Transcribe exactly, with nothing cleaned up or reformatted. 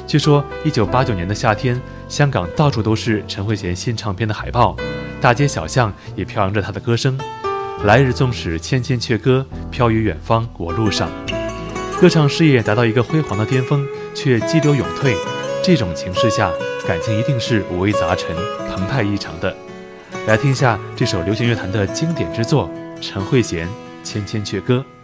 据说一九八九年的夏天，香港到处都是陈慧娴新唱片的海报，大街小巷也飘扬着她的歌声。来日纵使千千阙歌，飘于远方我路上。歌唱事业达到一个辉煌的巅峰，却激流勇退，这种情势下，感情一定是五味杂陈、澎湃异常的。来听一下这首流行乐坛的经典之作，陈慧娴《千千阙歌》。